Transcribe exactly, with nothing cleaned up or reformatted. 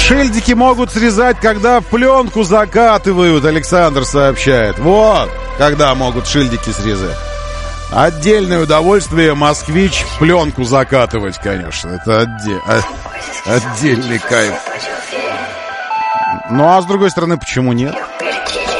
Шильдики могут срезать, когда пленку закатывают, Александр сообщает. Вот, когда могут шильдики срезать. Отдельное удовольствие москвич пленку закатывать, конечно. Это отде... отдельный кайф. Ну а с другой стороны, почему нет?